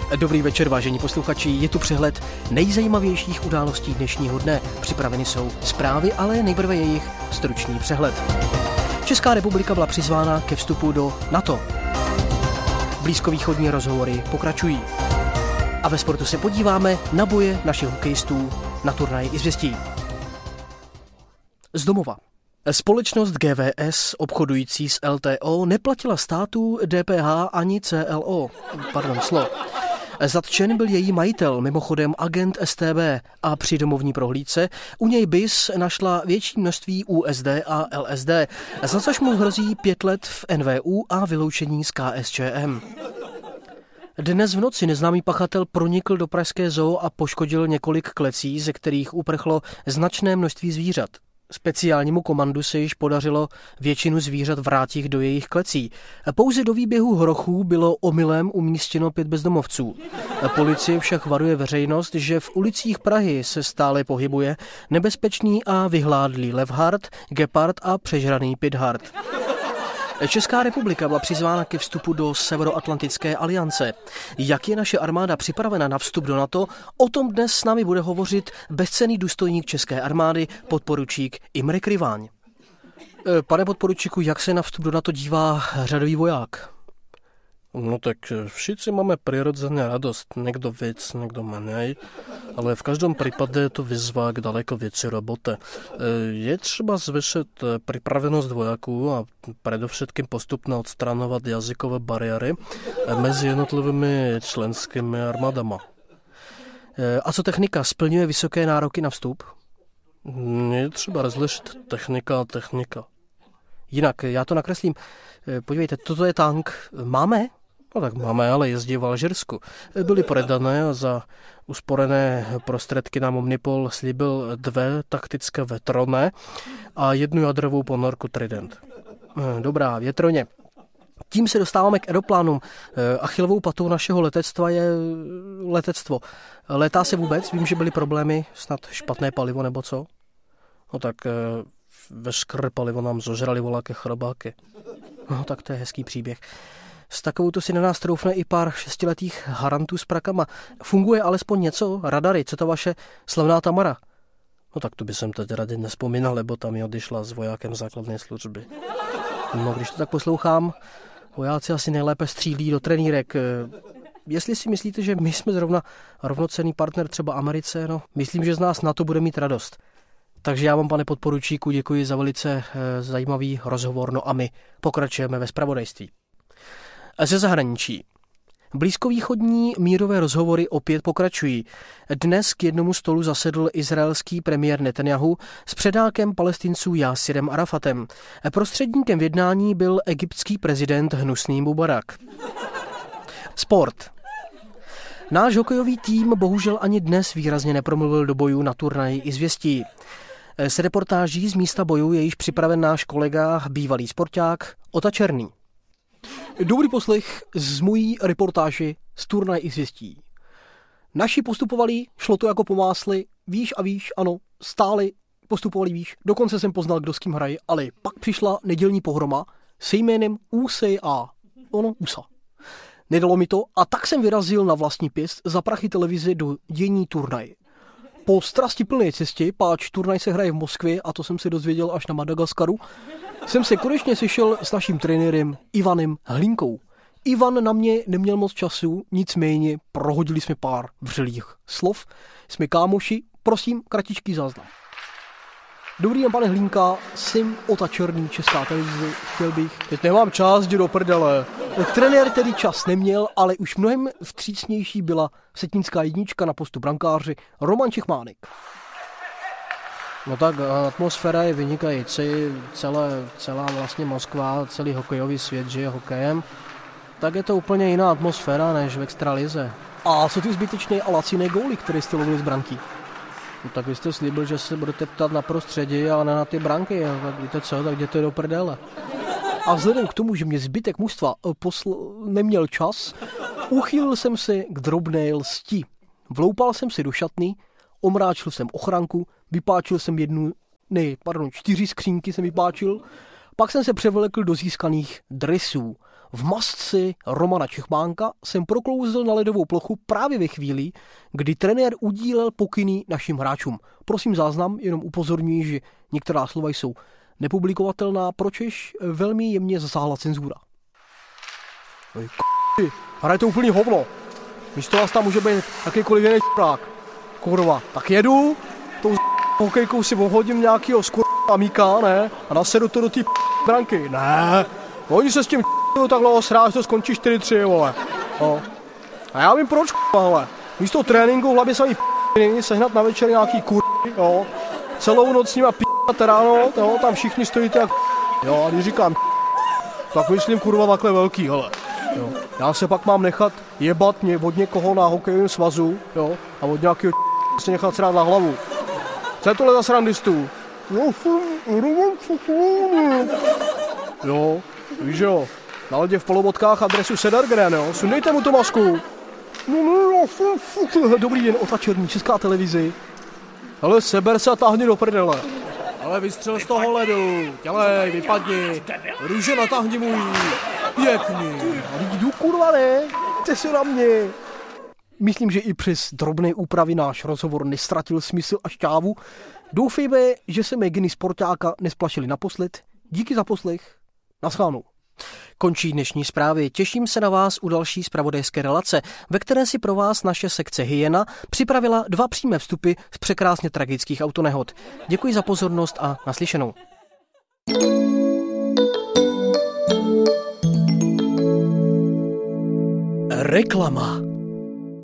Dobrý večer, vážení posluchači, je tu přehled nejzajímavějších událostí dnešního dne. Připraveny jsou zprávy, ale nejprve jejich stručný přehled. Česká republika byla přizvána ke vstupu do NATO. Blízkovýchodní rozhovory pokračují. A ve sportu se podíváme na boje našich hokejistů na turnaji Izvěstí. Z domova. Společnost GVS, obchodující s LTO, neplatila státu DPH ani CLO. Zatčen byl její majitel, mimochodem agent StB, a při domovní prohlídce u něj BIS našla větší množství USD a LSD, za což mu hrozí 5 let v NVU a vyloučení z KSČM. Dnes v noci neznámý pachatel pronikl do pražské zoo a poškodil několik klecí, ze kterých uprchlo značné množství zvířat. Speciálnímu komandu se již podařilo většinu zvířat vrátit do jejich klecí. Pouze do výběhu hrochů bylo omylem umístěno 5 bezdomovců. Policie však varuje veřejnost, že v ulicích Prahy se stále pohybuje nebezpečný a vyhládlý levhart, gepard a přežraný pithart. Česká republika byla přizvána ke vstupu do Severoatlantické aliance. Jak je naše armáda připravena na vstup do NATO, o tom dnes s námi bude hovořit bezcenný důstojník české armády, podporučík Imre Kryváň. Pane podporučíku, jak se na vstup do NATO dívá řadový voják? No tak všichni máme přirozeně radost, někdo víc, někdo méně, ale v každém případě je to výzva k daleko větší robote. Je třeba zvyšit připravenost vojáků a především postupně odstranovat jazykové bariéry mezi jednotlivými členskými armádama. A co technika? Splňuje vysoké nároky na vstup? Je třeba rozlišit technika a technika. Jinak, já to nakreslím. Podívejte, toto je tank. Máme? No tak máme, ale jezdí v Alžírsku. Byly prodané a za usporené prostředky nám Omnipol slíbil 2 taktické vetroné a 1 jadrovou ponorku Trident. Dobrá, větroně. Tím se dostáváme k aeroplánům. Achillovou patou našeho letectva je letectvo. Létá se vůbec? Vím, že byly problémy, snad špatné palivo nebo co? No tak veškeré palivo nám zožrali voláky chrobáky. No tak to je hezký příběh. S takovouto si na nás troufne i pár 6letých harantů s prakama. Funguje alespoň něco? Radary, co to vaše slavná Tamara? No tak to by jsem teď raději nespomínal, lebo tam je odešla s vojákem základné služby. No když to tak poslouchám, vojáci asi nejlépe střílí do trenýrek. Jestli si myslíte, že my jsme zrovna rovnocenný partner třeba Americe, no myslím, že z nás NATO bude mít radost. Takže já vám, pane podporučíku, děkuji za velice zajímavý rozhovor, no a my pokračujeme ve zpravodajství. Ze zahraničí. Blízkovýchodní mírové rozhovory opět pokračují. Dnes k jednomu stolu zasedl izraelský premiér Netanjahu s předákem Palestinců Jásirem Arafatem. Prostředníkem v jednání byl egyptský prezident Hnusný Mubarak. Sport. Náš hokejový tým bohužel ani dnes výrazně nepromluvil do bojů na turnaji Izvěstí. S reportáží z místa bojů je již připraven náš kolega, bývalý sporták Ota Černý. Dobrý poslech z mojí reportáži z turnaje Izvěstí. Naši postupovali, šlo to jako po másli, víš a víš, ano, stáli, postupovali víš, dokonce jsem poznal, kdo s kým hraje, ale pak přišla nedělní pohroma se jménem USA. Ono, USA. Nedalo mi to a tak jsem vyrazil na vlastní pěst za prachy televize do dění turnaje. Po strastiplné cestě, páč turnaj se hraje v Moskvě a to jsem se dozvěděl až na Madagaskaru, jsem se konečně sešel s naším trenérem Ivanem Hlinkou. Ivan na mě neměl moc času, nicméně prohodili jsme pár vřelých slov. Jsme kámoši, prosím, kratičký záznam. Dobrý den, pane Hlinka, jsem Ota Černý, Česká televize, chtěl bych... Teď nemám čas, jdi do prdele. Trenér tedy čas neměl, ale už mnohem vstřícnější byla setnická jednička na postu brankáři Roman Čechmánek. No tak atmosféra je vynikající, celá vlastně Moskva, celý hokejový svět žije hokejem. Tak je to úplně jiná atmosféra než v extralize. A co ty zbytečné a laciné góly, které jste lovili z branky? No tak vy jste slíbil, že se budete ptát na prostředí a ne na ty branky. Tak víte co, tak jděte do prdele. A vzhledem k tomu, že mě zbytek mužstva neměl čas, uchýlil jsem se k drobné lsti. Vloupal jsem si do šatny, omráčil jsem ochranku, vypáčil jsem 4 skřínky jsem vypáčil, pak jsem se převlekl do získaných dresů. v masce Romana Čechmánka jsem proklouzl na ledovou plochu právě ve chvíli, kdy trenér udílel pokyny našim hráčům. Prosím záznam, jenom upozorňuji, že některá slova jsou nepublikovatelná, pročež velmi jemně zasáhla cenzura. Hrajte úplný hovno. Místo vás tam může být jakýkoliv jiný čprák. Kurva, tak jedu, tou hokejkou si obhodím nějakýho amíka, ne? A nasedu to do té branky. Ne, oni se s tím takhle osráš, to skončí 4-3, vole. No. A já vím proč, vole. Místo tréninku v hlavě samý sehnat na večer nějaký jo. Celou noc s nima ráno, jo, tam všichni stojíte jak jo, a když říkám tak myslím kurva takhle velký, hele. Jo. Já se pak mám nechat jebat od někoho na hokejovém svazu, jo, a od nějakého se nechat srát na hlavu. Co je tohle za srandistů? Jo, víš jo, na ledě v polobotkách a dresu Sedergren, jo, sundejte mu tu masku. Dobrý den, Ota Černý, Česká televizi. Hele, seber se a táhni do prdele. Ale vystřel z toho ledu, dělej, vypadni, růže natáhni můj, pěkný. A jdu kurva ne, ty se na mě. Myslím, že i přes drobné úpravy náš rozhovor nestratil smysl a šťávu. Doufejme, že se mé geny sportáka nesplašili naposled. Díky za poslech. Naschledanou. Končí dnešní zprávy. Těším se na vás u další zpravodajské relace, ve které si pro vás naše sekce Hyena připravila 2 přímé vstupy z překrásně tragických autonehod. Děkuji za pozornost a naslyšenou. Reklama.